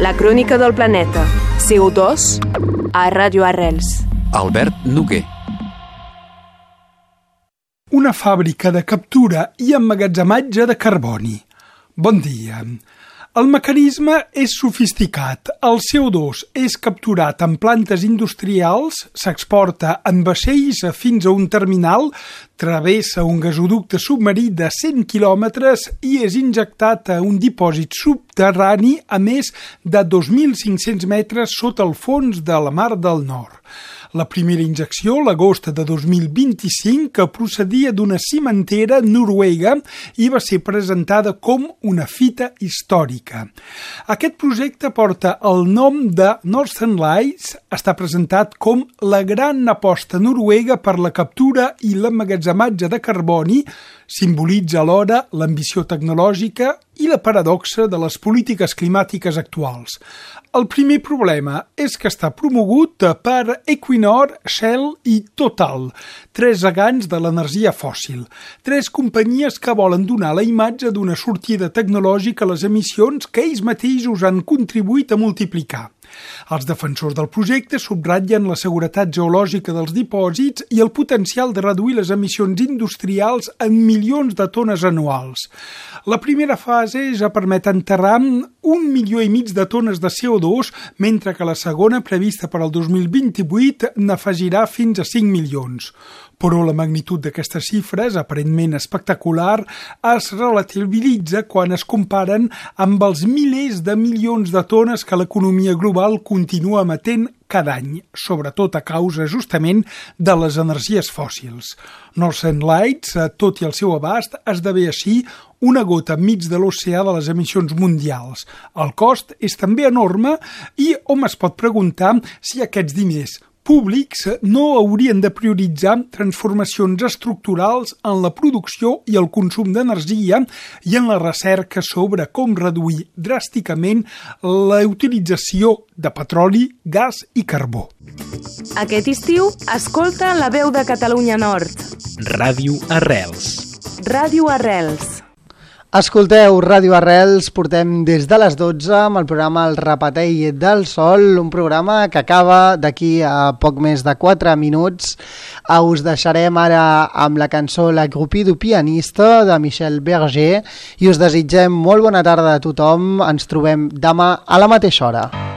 La crònica del planeta. CO2 a Ràdio Arrels. Albert Noguer. Una fàbrica de captura i emmagatzematge de carboni. Bon dia. El mecanisme és sofisticat. El CO2 és capturat en plantes industrials, s'exporta en vaixells fins a un terminal, travessa un gasoducte submarí de 100 quilòmetres i és injectat a un dipòsit subterrani a més de 2.500 metres sota el fons de la Mar del Nord. La primera injecció, l'agost de 2025, que procedia d'una cimentera noruega i va ser presentada com una fita històrica. Aquest projecte porta el nom de Northern Lights, està presentat com la gran aposta noruega per la captura i l'emmagatzematge de carboni, simbolitza alhora l'ambició tecnològica i la paradoxa de les polítiques climàtiques actuals. El primer problema és que està promogut per Equinor, Shell i Total, tres gegants de l'energia fòssil, tres companyies que volen donar la imatge d'una sortida tecnològica a les emissions que ells mateixos han contribuït a multiplicar. Els defensors del projecte subratllen la seguretat geològica dels dipòsits i el potencial de reduir les emissions industrials en milions de tones anuals. La primera fase ja permet enterrar 1,5 milió de tones de CO2, mentre que la segona, prevista per al 2028, n'afegirà fins a 5 milions. Però la magnitud d'aquestes xifres, aparentment espectacular, es relativitza quan es comparen amb els milers de milions de tones que l'economia global continua emetent cada any, sobretot a causa justament de les energies fòssils. Northern Lights, tot i el seu abast, esdevé així una gota enmig de l'oceà de les emissions mundials. El cost és també enorme i hom es pot preguntar si aquests diners públics no haurien de prioritzar transformacions estructurals en la producció i el consum d'energia i en la recerca sobre com reduir dràsticament la utilització de petroli, gas i carbó. Aquest estiu, escolta La Veu de Catalunya Nord. Ràdio Arrels. Ràdio Arrels. Escolteu Ràdio Arrels, portem des de les 12 amb el programa El Repetell del Sol, un programa que acaba d'aquí a poc més de 4 minuts. Us deixarem ara amb la cançó La Groupie du Pianiste de Michel Berger i us desitgem molt bona tarda a tothom. Ens trobem demà a la mateixa hora.